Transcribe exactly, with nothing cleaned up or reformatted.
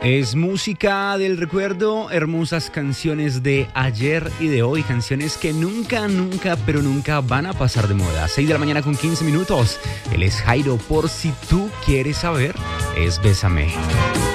Es música del recuerdo, hermosas canciones de ayer y de hoy, canciones que nunca, nunca, pero nunca van a pasar de moda. seis de la mañana con quince minutos. Él es Jairo, por si tú quieres saber, es Bésame.